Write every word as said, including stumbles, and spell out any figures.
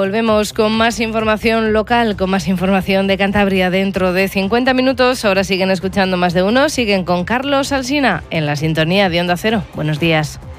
volvemos con más información local, con más información de Cantabria dentro de cincuenta minutos. Ahora siguen escuchando Más de Uno, siguen con Carlos Alsina en la sintonía de Onda Cero. Buenos días.